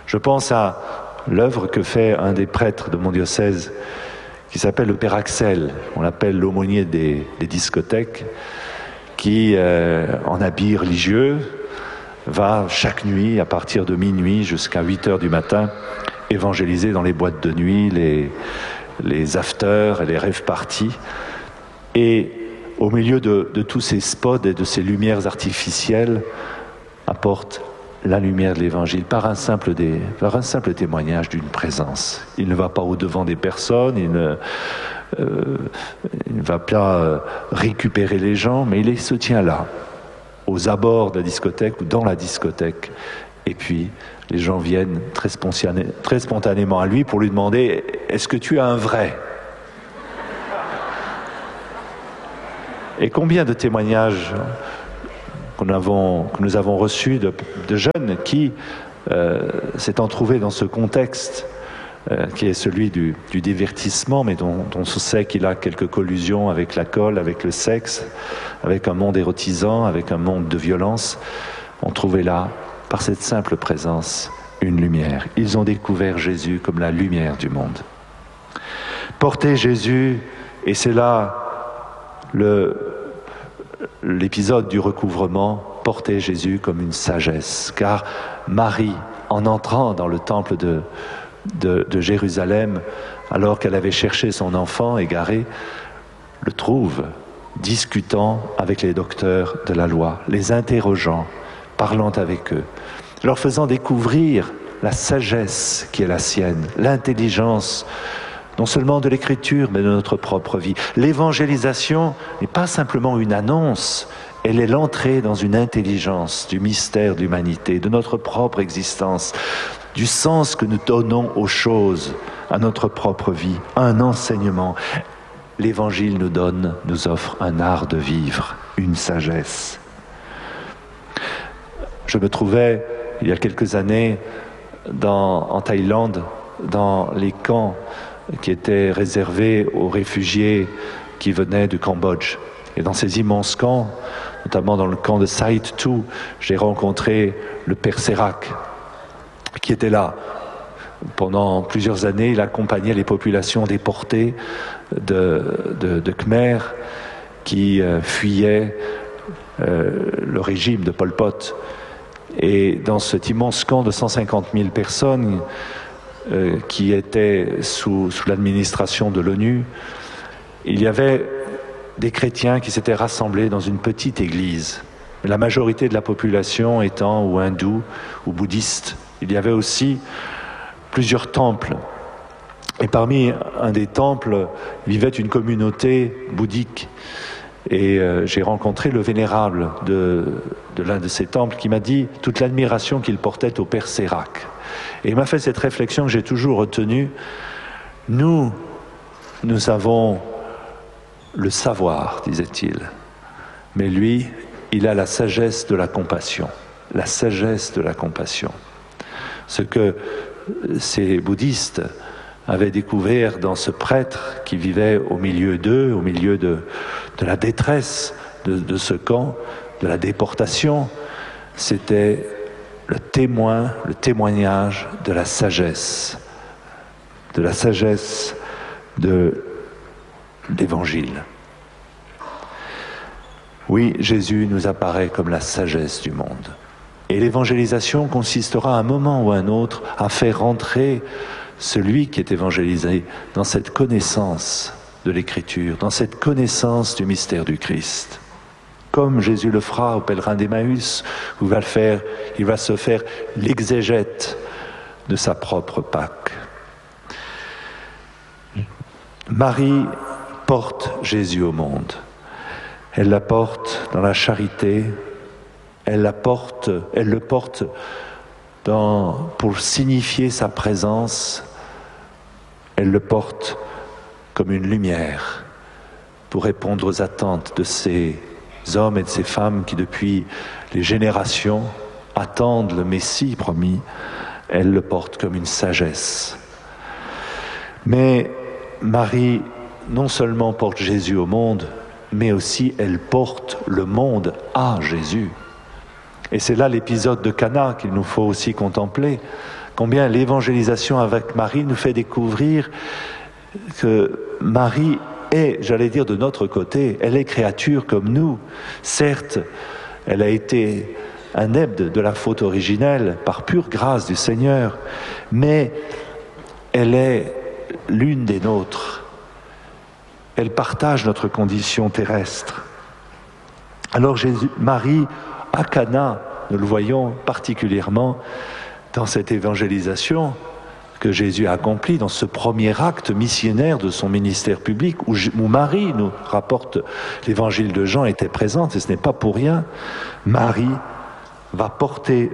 Je pense à l'œuvre que fait un des prêtres de mon diocèse, qui s'appelle le Père Axel, on l'appelle l'aumônier des discothèques, qui, en habit religieux, va chaque nuit, à partir de minuit jusqu'à 8h du matin, évangéliser dans les boîtes de nuit, les afters et les rave parties. Et au milieu de tous ces spots et de ces lumières artificielles, apporte la lumière de l'Évangile par un simple témoignage d'une présence. Il ne va pas au-devant des personnes, il ne va pas récupérer les gens, mais il se tient là, aux abords de la discothèque ou dans la discothèque. Et puis, les gens viennent très spontanément à lui pour lui demander « Est-ce que tu es un vrai ?» Et combien de témoignages que nous avons reçus de jeunes qui, s'étant trouvés dans ce contexte qui est celui du divertissement, mais dont on sait qu'il a quelques collusions avec l'alcool, avec le sexe, avec un monde érotisant, avec un monde de violence, ont trouvé là, par cette simple présence, une lumière. Ils ont découvert Jésus comme la lumière du monde. Porter Jésus, et c'est là l'épisode du recouvrement, porter Jésus comme une sagesse, car Marie, en entrant dans le temple de Jérusalem, alors qu'elle avait cherché son enfant égaré, le trouve discutant avec les docteurs de la loi, les interrogeant, parlant avec eux, leur faisant découvrir la sagesse qui est la sienne, l'intelligence, non seulement de l'Écriture, mais de notre propre vie. L'évangélisation n'est pas simplement une annonce, elle est l'entrée dans une intelligence du mystère de l'humanité, de notre propre existence, du sens que nous donnons aux choses, à notre propre vie, un enseignement. L'Évangile nous offre un art de vivre, une sagesse. Je me trouvais, il y a quelques années, en Thaïlande, dans les camps qui étaient réservés aux réfugiés qui venaient du Cambodge. Et dans ces immenses camps, notamment dans le camp de Sait Tu, j'ai rencontré le Père Sérac, qui était là. Pendant plusieurs années, il accompagnait les populations déportées de Khmer qui fuyaient le régime de Pol Pot. Et dans cet immense camp de 150 000 personnes qui étaient sous l'administration de l'ONU, il y avait des chrétiens qui s'étaient rassemblés dans une petite église. La majorité de la population étant ou hindoue ou bouddhiste. Il y avait aussi plusieurs temples. Et parmi un des temples vivait une communauté bouddhique. Et j'ai rencontré le vénérable de l'un de ces temples qui m'a dit toute l'admiration qu'il portait au Père Sérac. Et il m'a fait cette réflexion que j'ai toujours retenue. Nous avons le savoir, disait-il. Mais lui, il a la sagesse de la compassion. La sagesse de la compassion. Ce que ces bouddhistes avaient découvert dans ce prêtre qui vivait au milieu d'eux, au milieu de la détresse de ce camp, de la déportation, c'était le témoignage de la sagesse de l'Évangile. Oui, Jésus nous apparaît comme la sagesse du monde. Et l'évangélisation consistera à un moment ou à un autre à faire rentrer celui qui est évangélisé dans cette connaissance de l'Écriture, dans cette connaissance du mystère du Christ. Comme Jésus le fera au pèlerin d'Emmaüs, où il va se faire l'exégète de sa propre Pâque. Marie porte Jésus au monde. Elle l'apporte dans la charité, elle le porte pour signifier sa présence, elle le porte comme une lumière pour répondre aux attentes de ces hommes et de ces femmes qui depuis les générations attendent le Messie promis. Elle le porte comme une sagesse. Mais Marie non seulement porte Jésus au monde, mais aussi elle porte le monde à Jésus. Et c'est là l'épisode de Cana qu'il nous faut aussi contempler, Combien l'évangélisation avec Marie nous fait découvrir que Marie est, j'allais dire, de notre côté, elle est créature comme nous. Certes, elle a été indemne de la faute originelle par pure grâce du Seigneur, mais elle est l'une des nôtres. Elle partage notre condition terrestre. Alors Marie, à Cana, nous le voyons particulièrement dans cette évangélisation que Jésus a accomplie, dans ce premier acte missionnaire de son ministère public, où Marie, nous rapporte l'évangile de Jean, était présente, et ce n'est pas pour rien. Marie va porter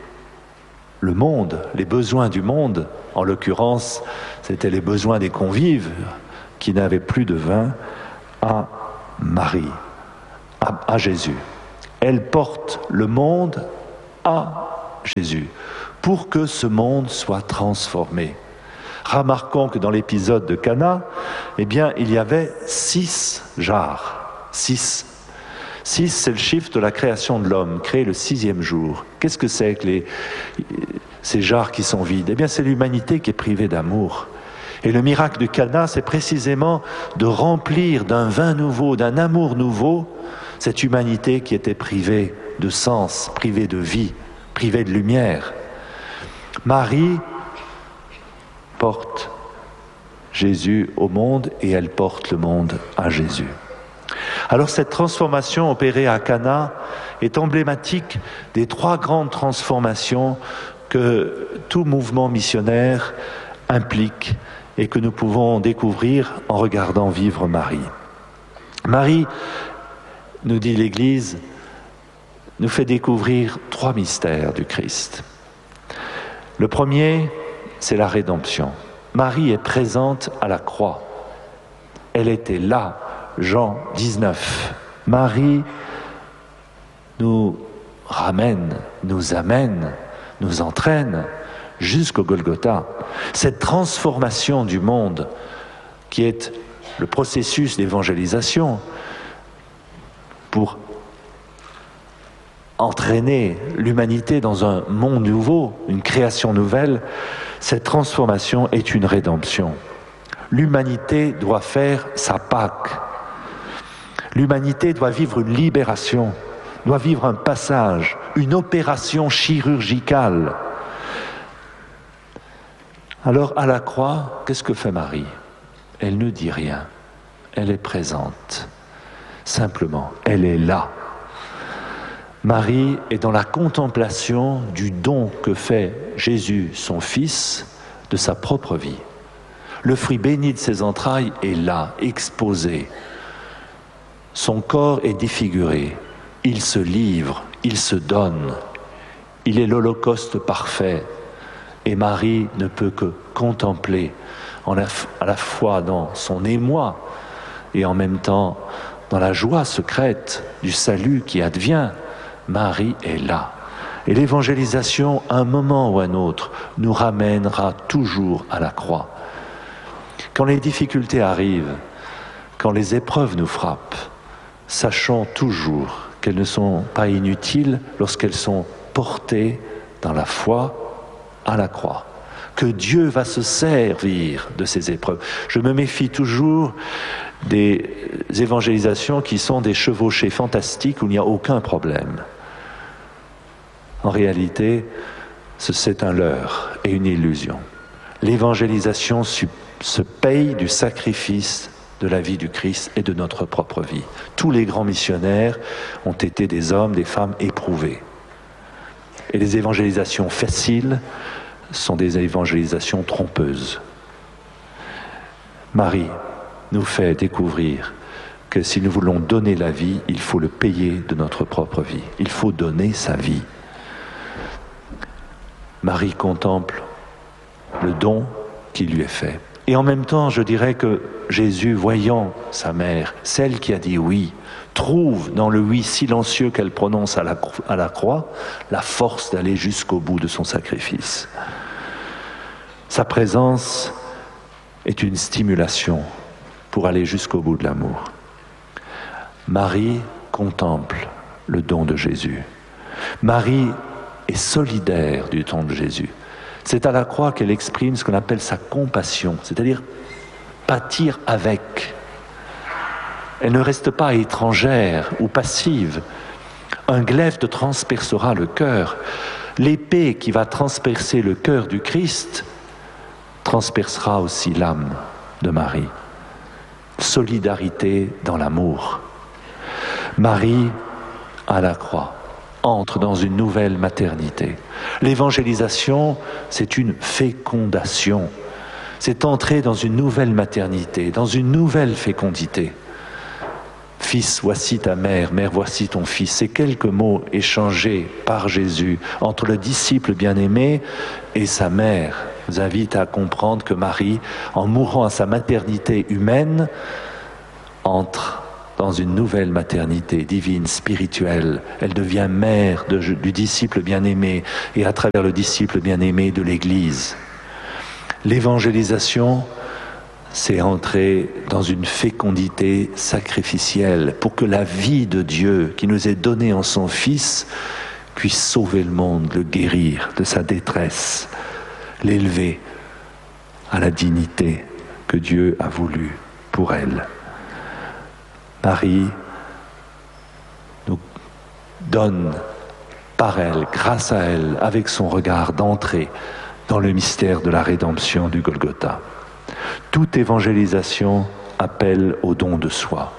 le monde, les besoins du monde, en l'occurrence, c'était les besoins des convives qui n'avaient plus de vin, à Marie, à Jésus. Elle porte le monde à Jésus, pour que ce monde soit transformé. Remarquons que dans l'épisode de Cana, eh bien, il y avait 6 jarres. 6, c'est le chiffre de la création de l'homme, créé le 6e jour. Qu'est-ce que c'est que ces jarres qui sont vides? Eh bien, c'est l'humanité qui est privée d'amour. Et le miracle de Cana, c'est précisément de remplir d'un vin nouveau, d'un amour nouveau, cette humanité qui était privée de sens, privée de vie, privée de lumière. Marie porte Jésus au monde et elle porte le monde à Jésus. Alors cette transformation opérée à Cana est emblématique des 3 grandes transformations que tout mouvement missionnaire implique et que nous pouvons découvrir en regardant vivre Marie. Marie, nous dit l'Église, nous fait découvrir 3 mystères du Christ. Le premier, c'est la rédemption. Marie est présente à la croix. Elle était là, Jean 19. Marie nous ramène, nous amène, nous entraîne jusqu'au Golgotha. Cette transformation du monde qui est le processus d'évangélisation pour entraîner l'humanité dans un monde nouveau, une création nouvelle, cette transformation est une rédemption. L'humanité doit faire sa Pâque. L'humanité doit vivre une libération, doit vivre un passage, une opération chirurgicale. Alors à la croix, qu'est-ce que fait Marie? Elle ne dit rien, elle est présente. Simplement, elle est là. Marie est dans la contemplation du don que fait Jésus, son Fils, de sa propre vie. Le fruit béni de ses entrailles est là, exposé. Son corps est défiguré. Il se livre, il se donne. Il est l'holocauste parfait. Et Marie ne peut que contempler à la fois dans son émoi et en même temps dans la joie secrète du salut qui advient. Marie est là. Et l'évangélisation, à un moment ou à un autre, nous ramènera toujours à la croix. Quand les difficultés arrivent, quand les épreuves nous frappent, sachons toujours qu'elles ne sont pas inutiles lorsqu'elles sont portées dans la foi à la croix. Que Dieu va se servir de ces épreuves. Je me méfie toujours des évangélisations qui sont des chevauchées fantastiques où il n'y a aucun problème. En réalité, c'est un leurre et une illusion. L'évangélisation se paye du sacrifice de la vie du Christ et de notre propre vie. Tous les grands missionnaires ont été des hommes, des femmes éprouvés. Et les évangélisations faciles sont des évangélisations trompeuses. Marie nous fait découvrir que si nous voulons donner la vie, il faut le payer de notre propre vie. Il faut donner sa vie. Marie contemple le don qui lui est fait. Et en même temps, je dirais que Jésus, voyant sa mère, celle qui a dit oui, trouve dans le oui silencieux qu'elle prononce à la croix, la force d'aller jusqu'au bout de son sacrifice. Sa présence est une stimulation pour aller jusqu'au bout de l'amour. Marie contemple le don de Jésus. Marie est solidaire du don de Jésus. C'est à la croix qu'elle exprime ce qu'on appelle sa compassion, c'est-à-dire pâtir avec. Elle ne reste pas étrangère ou passive. Un glaive te transpercera le cœur. L'épée qui va transpercer le cœur du Christ transpercera aussi l'âme de Marie. Solidarité dans l'amour. Marie, à la croix, entre dans une nouvelle maternité. L'évangélisation, c'est une fécondation. C'est entrer dans une nouvelle maternité, dans une nouvelle fécondité. Fils, voici ta mère, mère, voici ton fils. Ces quelques mots échangés par Jésus entre le disciple bien-aimé et sa mère nous invitent à comprendre que Marie, en mourant à sa maternité humaine, entre dans une nouvelle maternité divine, spirituelle. Elle devient mère du disciple bien-aimé et à travers le disciple bien-aimé de l'Église. L'évangélisation, c'est entrer dans une fécondité sacrificielle pour que la vie de Dieu qui nous est donnée en son Fils puisse sauver le monde, le guérir de sa détresse, l'élever à la dignité que Dieu a voulu pour elle. Marie nous donne par elle, grâce à elle, avec son regard, d'entrer dans le mystère de la rédemption du Golgotha. Toute évangélisation appelle au don de soi.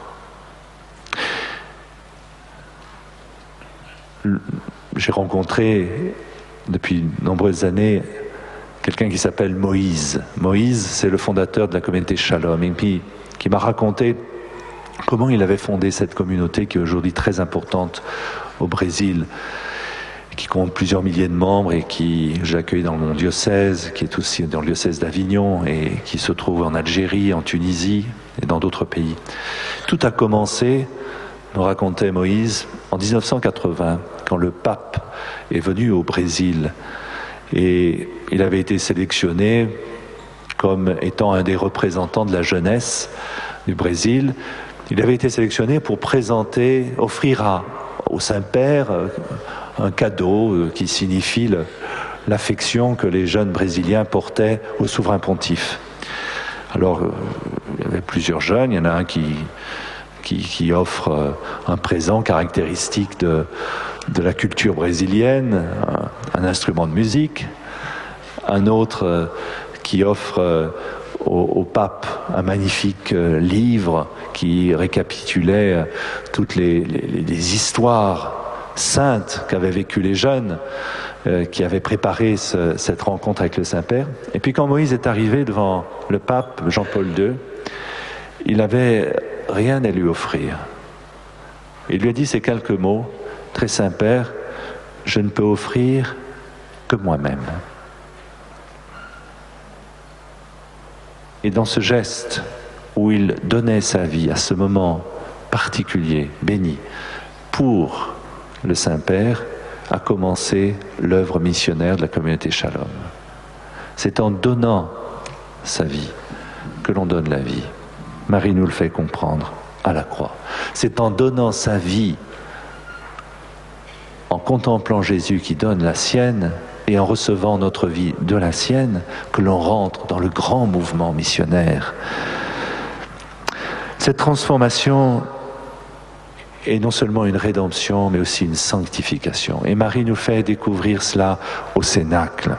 J'ai rencontré depuis de nombreuses années quelqu'un qui s'appelle Moïse. Moïse, c'est le fondateur de la communauté Shalom, et puis qui m'a raconté comment il avait fondé cette communauté qui est aujourd'hui très importante au Brésil, qui compte plusieurs milliers de membres et qui j'accueille dans mon diocèse, qui est aussi dans le diocèse d'Avignon et qui se trouve en Algérie, en Tunisie et dans d'autres pays. Tout a commencé, nous racontait Moïse, en 1980, quand le pape est venu au Brésil et il avait été sélectionné comme étant un des représentants de la jeunesse du Brésil. Il avait été sélectionné pour présenter, offrir au Saint-Père un cadeau qui signifie l'affection que les jeunes Brésiliens portaient au souverain pontife. Alors, il y avait plusieurs jeunes, il y en a un qui offre un présent caractéristique de la culture brésilienne, un instrument de musique, un autre qui offre au pape un magnifique livre qui récapitulait toutes les histoires saintes qu'avaient vécues les jeunes qui avaient préparé cette rencontre avec le Saint-Père. Et puis quand Moïse est arrivé devant le pape Jean-Paul II, il n'avait rien à lui offrir. Il lui a dit ces quelques mots, très Saint-Père, je ne peux offrir que moi-même. Et dans ce geste où il donnait sa vie à ce moment particulier, béni, pour le Saint-Père, a commencé l'œuvre missionnaire de la communauté Shalom. C'est en donnant sa vie que l'on donne la vie. Marie nous le fait comprendre à la croix. C'est en donnant sa vie, en contemplant Jésus qui donne la sienne, et en recevant notre vie de la sienne, que l'on rentre dans le grand mouvement missionnaire. Cette transformation est non seulement une rédemption, mais aussi une sanctification. Et Marie nous fait découvrir cela au Cénacle.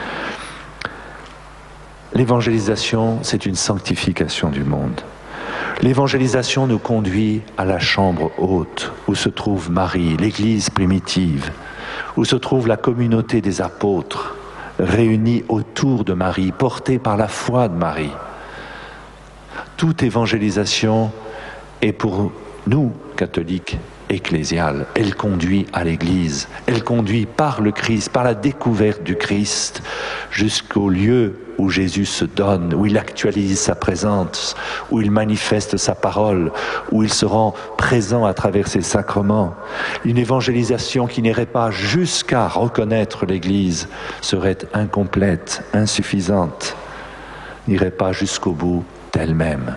L'évangélisation, c'est une sanctification du monde. L'évangélisation nous conduit à la chambre haute, où se trouve Marie, l'Église primitive, où se trouve la communauté des apôtres, réunis autour de Marie, portés par la foi de Marie. Toute évangélisation est pour nous, catholiques, ecclésiale. Elle conduit à l'Église. Elle conduit par le Christ, par la découverte du Christ, jusqu'au lieu où Jésus se donne, où il actualise sa présence, où il manifeste sa parole, où il se rend présent à travers ses sacrements. Une évangélisation qui n'irait pas jusqu'à reconnaître l'Église serait incomplète, insuffisante, n'irait pas jusqu'au bout d'elle-même.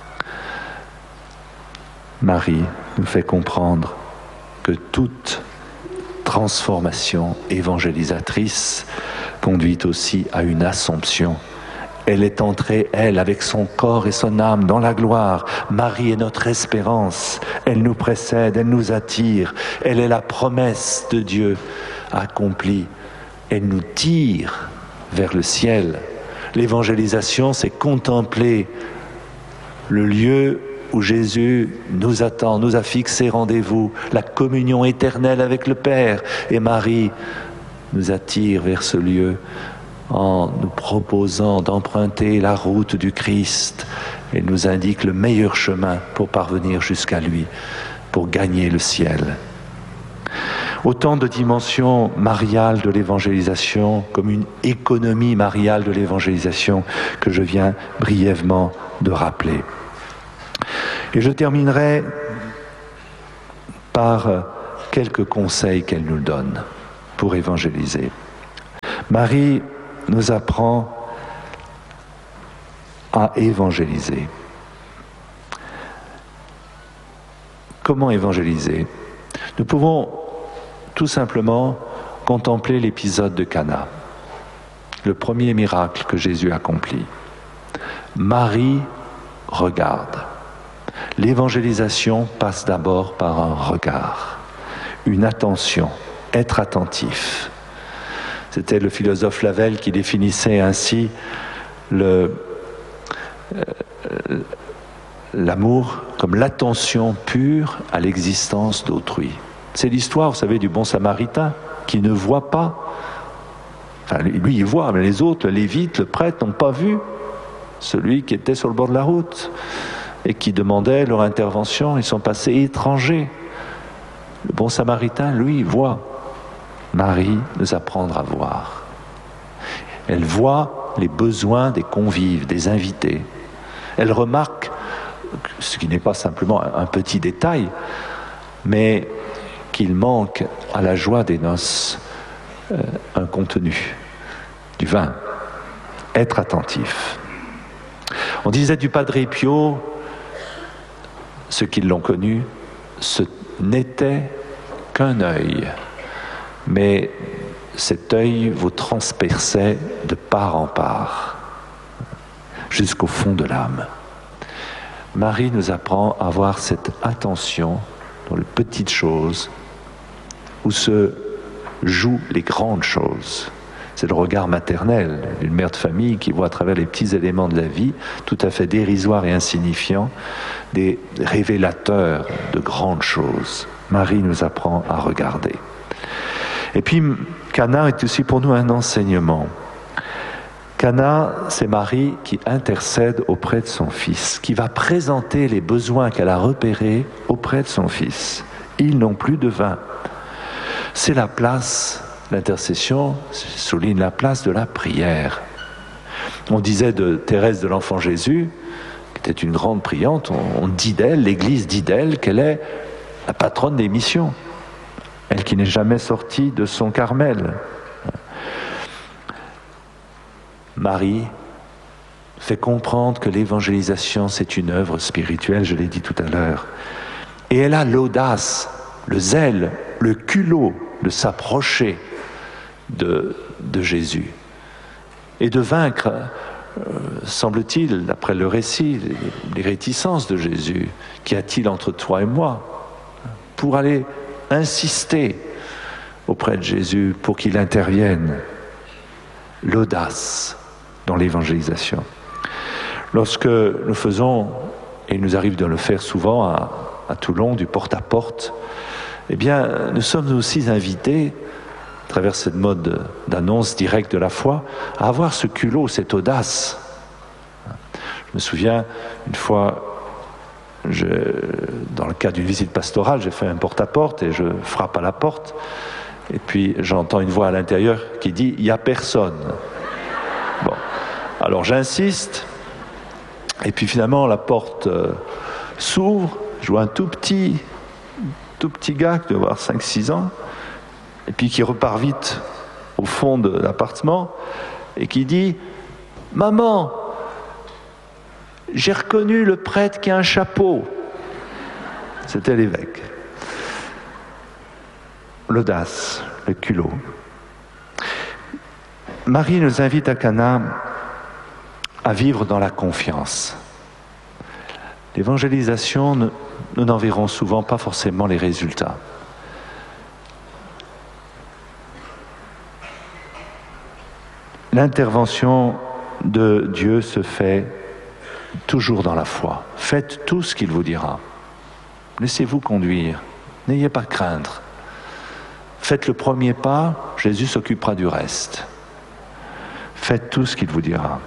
Marie nous fait comprendre que toute transformation évangélisatrice conduit aussi à une assomption. Elle est entrée, elle, avec son corps et son âme, dans la gloire. Marie est notre espérance. Elle nous précède, elle nous attire. Elle est la promesse de Dieu accomplie. Elle nous tire vers le ciel. L'évangélisation, c'est contempler le lieu où Jésus nous attend, nous a fixé rendez-vous, la communion éternelle avec le Père. Et Marie nous attire vers ce lieu en nous proposant d'emprunter la route du Christ. Elle nous indique le meilleur chemin pour parvenir jusqu'à lui, pour gagner le ciel. Autant de dimensions mariales de l'évangélisation, comme une économie mariale de l'évangélisation que je viens brièvement de rappeler. Et je terminerai par quelques conseils qu'elle nous donne pour évangéliser. Marie nous apprend à évangéliser. Comment évangéliser ? Nous pouvons tout simplement contempler l'épisode de Cana, le premier miracle que Jésus accomplit. Marie regarde. L'évangélisation passe d'abord par un regard, une attention, être attentif. C'était le philosophe Lavelle qui définissait ainsi l'amour comme l'attention pure à l'existence d'autrui. C'est l'histoire, vous savez, du bon samaritain qui ne voit pas. Enfin, lui, il voit, mais les autres, le lévite, le prêtre, n'ont pas vu celui qui était sur le bord de la route et qui demandait leur intervention. Ils sont passés étrangers. Le bon samaritain, lui, voit. Marie nous apprend à voir. Elle voit les besoins des convives, des invités. Elle remarque, ce qui n'est pas simplement un petit détail, mais qu'il manque à la joie des noces un contenu, du vin. Être attentif. On disait du Padre Pio, ceux qui l'ont connu, ce n'était qu'un œil, mais cet œil vous transperçait de part en part, jusqu'au fond de l'âme. Marie nous apprend à avoir cette attention dans les petites choses, où se jouent les grandes choses. C'est le regard maternel d'une mère de famille qui voit à travers les petits éléments de la vie, tout à fait dérisoires et insignifiants, des révélateurs de grandes choses. Marie nous apprend à regarder. Et puis, Cana est aussi pour nous un enseignement. Cana, c'est Marie qui intercède auprès de son fils, qui va présenter les besoins qu'elle a repérés auprès de son fils. Ils n'ont plus de vin. C'est la place, l'intercession souligne la place de la prière. On disait de Thérèse de l'Enfant Jésus, qui était une grande priante, on dit d'elle, l'Église dit d'elle qu'elle est la patronne des missions. Elle qui n'est jamais sortie de son Carmel. Marie fait comprendre que l'évangélisation, c'est une œuvre spirituelle, je l'ai dit tout à l'heure. Et elle a l'audace, le zèle, le culot de s'approcher de Jésus et de vaincre, semble-t-il, d'après le récit, les réticences de Jésus. Qu'y a-t-il entre toi et moi ? Pour aller insister auprès de Jésus pour qu'il intervienne. L'audace dans l'évangélisation. Lorsque nous faisons, et il nous arrive de le faire souvent à Toulon, du porte-à-porte, eh bien, nous sommes aussi invités, à travers cette mode d'annonce directe de la foi, à avoir ce culot, cette audace. Je me souviens, une fois, dans le cadre d'une visite pastorale, j'ai fait un porte-à-porte et je frappe à la porte. Et puis j'entends une voix à l'intérieur qui dit « il n'y a personne ». Bon, alors j'insiste, et puis finalement la porte s'ouvre, je vois un tout petit gars qui doit avoir 5-6 ans, et puis qui repart vite au fond de l'appartement, et qui dit « Maman, j'ai reconnu le prêtre qui a un chapeau ». C'était l'évêque. L'audace, le culot. Marie nous invite à Cana à vivre dans la confiance. L'évangélisation, nous n'en verrons souvent pas forcément les résultats. L'intervention de Dieu se fait toujours dans la foi. Faites tout ce qu'il vous dira. Laissez-vous conduire. N'ayez pas craindre. Faites le premier pas, Jésus s'occupera du reste. Faites tout ce qu'il vous dira.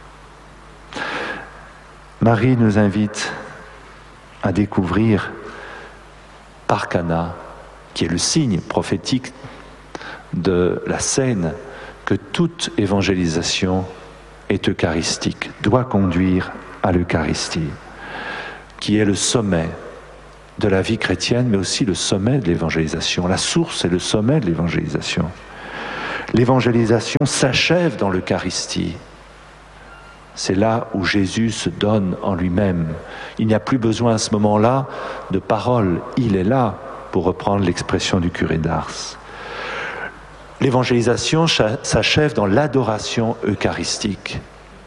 Marie nous invite à découvrir par Cana, qui est le signe prophétique de la scène, que toute évangélisation est eucharistique, doit conduire à l'Eucharistie, qui est le sommet de la vie chrétienne, mais aussi le sommet de l'évangélisation. La source et le sommet de l'évangélisation. L'évangélisation s'achève dans l'Eucharistie. C'est là où Jésus se donne en lui-même. Il n'y a plus besoin à ce moment-là de paroles. Il est là, pour reprendre l'expression du curé d'Ars. L'évangélisation s'achève dans l'adoration eucharistique.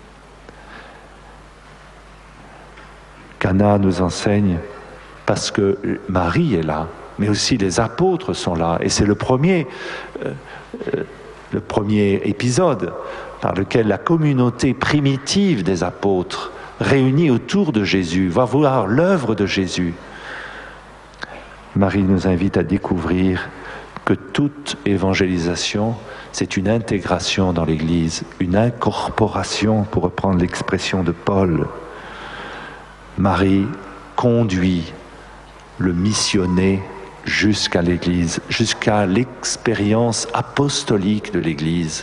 Cana nous enseigne, parce que Marie est là, mais aussi les apôtres sont là. Et c'est le premier épisode par lequel la communauté primitive des apôtres, réunie autour de Jésus, va voir l'œuvre de Jésus. Marie nous invite à découvrir que toute évangélisation, c'est une intégration dans l'Église, une incorporation, pour reprendre l'expression de Paul. Marie conduit le missionné jusqu'à l'Église, jusqu'à l'expérience apostolique de l'Église.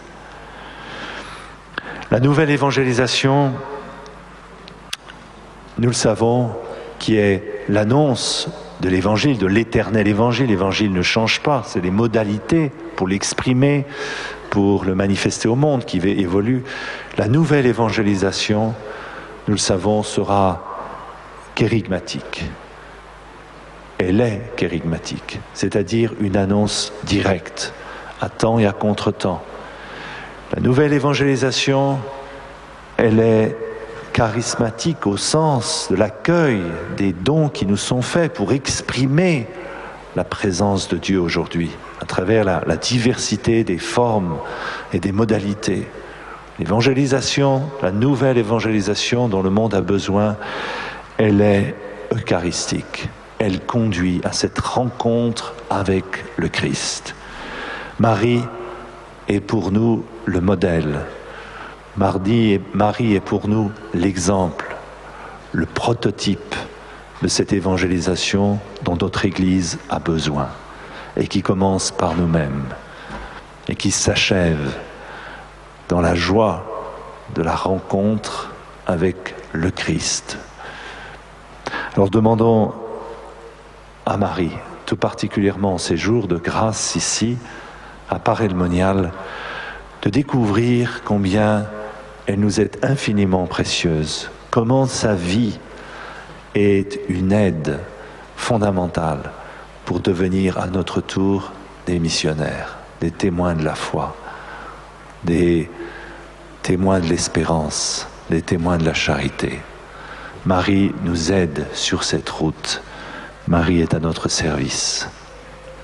La nouvelle évangélisation, nous le savons, qui est l'annonce de l'Évangile, de l'éternel Évangile. L'Évangile ne change pas, c'est les modalités pour l'exprimer, pour le manifester au monde qui évoluent. La nouvelle évangélisation, nous le savons, sera kérigmatique. Elle est kérigmatique, c'est-à-dire une annonce directe, à temps et à contre-temps. La nouvelle évangélisation, elle est charismatique au sens de l'accueil des dons qui nous sont faits pour exprimer la présence de Dieu aujourd'hui, à travers la diversité des formes et des modalités. L'évangélisation, la nouvelle évangélisation dont le monde a besoin, elle est eucharistique. Elle conduit à cette rencontre avec le Christ. Marie est pour nous le modèle. Marie est pour nous l'exemple, le prototype de cette évangélisation dont notre Église a besoin et qui commence par nous-mêmes et qui s'achève dans la joie de la rencontre avec le Christ. Alors demandons à Marie, tout particulièrement en ces jours de grâce ici, à Paray-le-Monial, de découvrir combien elle nous est infiniment précieuse, comment sa vie est une aide fondamentale pour devenir à notre tour des missionnaires, des témoins de la foi, des témoins de l'espérance, des témoins de la charité. Marie nous aide sur cette route. Marie est à notre service.